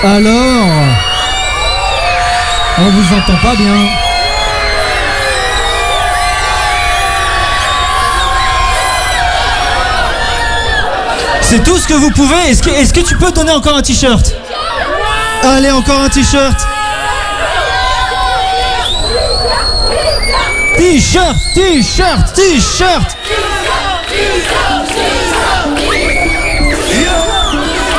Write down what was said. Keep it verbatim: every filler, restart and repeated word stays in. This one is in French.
Alors, on vous entend pas bien. C'est tout ce que vous pouvez. Est-ce que, est-ce que tu peux donner encore un t-shirt? Allez, encore un t-shirt. T-shirt, t-shirt, t-shirt.